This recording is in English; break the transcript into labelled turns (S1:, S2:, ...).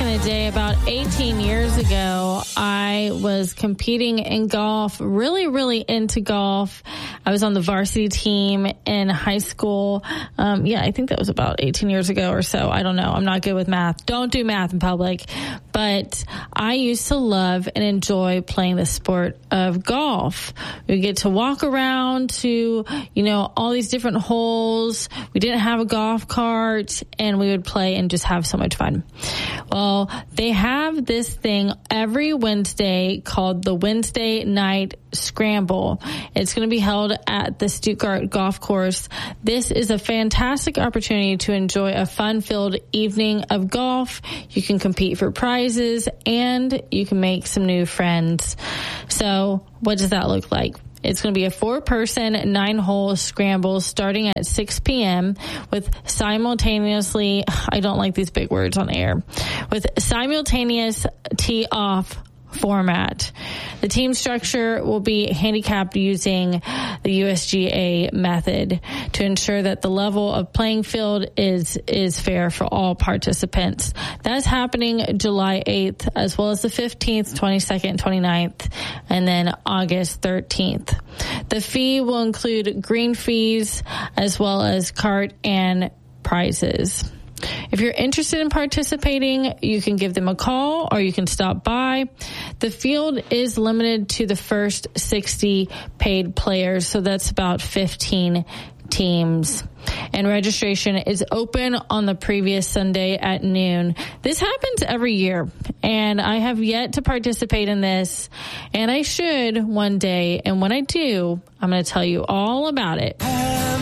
S1: kind of day. About 18 years ago, I was competing in golf, really into golf. I was on the varsity team in high school. I think that was about 18 years ago or so. I don't know. I'm not good with math. Don't do math in public. But I used to love and enjoy playing the sport of golf. We get to walk around to, all these different holes. We didn't have a golf cart, and we would play and just have so much fun. Well, they have this thing every Wednesday called the Wednesday Night Scramble. It's going to be held at the Stuttgart Golf Course. This is a fantastic opportunity to enjoy a fun-filled evening of golf. You can compete for prizes, and you can make some new friends. So what does that look like? It's going to be a 4-person, 9-hole scramble starting at 6 p.m. with simultaneously, I don't like these big words on air, with simultaneous tee-off format. The team structure will be handicapped using the USGA method to ensure that the level of playing field is fair for all participants. That's happening July 8th, as well as the 15th, 22nd, 29th, and then August 13th. The fee will include green fees as well as cart and prizes. If you're interested in participating, you can give them a call or you can stop by. The field is limited to the first 60 paid players, so that's about 15 teams. And registration is open on the previous Sunday at noon. This happens every year, and I have yet to participate in this, and I should one day. And when I do, I'm going to tell you all about it.